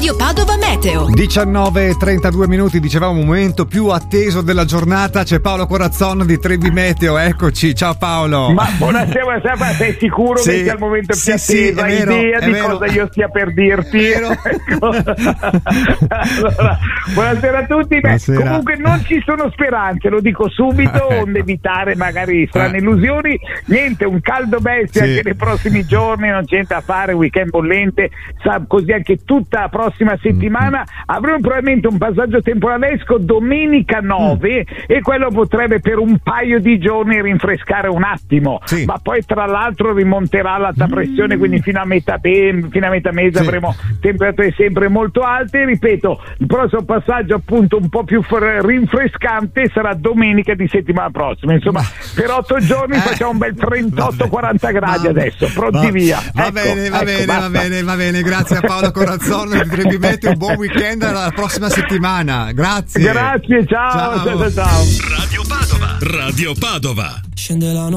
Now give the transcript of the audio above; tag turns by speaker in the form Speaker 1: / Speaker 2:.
Speaker 1: Radio Padova Meteo.
Speaker 2: 19:32 minuti, dicevamo un momento più atteso della giornata. C'è Paolo Corazzon di Trebi Meteo, eccoci, ciao Paolo.
Speaker 3: Ma buonasera, ma sei sicuro che sia il momento più atteso? Hai idea di cosa io stia per dirti? Ecco. Allora, buonasera a tutti. Buonasera. Comunque non ci sono speranze, lo dico subito, onde evitare magari strane illusioni. Niente, un caldo bestia anche nei prossimi giorni, non c'è niente da fare, weekend bollente, così anche tutta la prossima settimana. Avremo probabilmente un passaggio temporalesco domenica 9 e quello potrebbe per un paio di giorni rinfrescare un attimo, ma poi tra l'altro rimonterà l'alta pressione, quindi fino a metà mese avremo temperature sempre molto alte. Ripeto, il prossimo passaggio appunto un po' più rinfrescante sarà domenica di settimana prossima, insomma per 8 giorni facciamo un bel 38-40 gradi adesso, pronti via.
Speaker 2: Va bene, grazie a Paolo Corazzon di Trebi Meteo, buon weekend, alla prossima settimana, grazie,
Speaker 3: ciao.
Speaker 4: Radio Padova.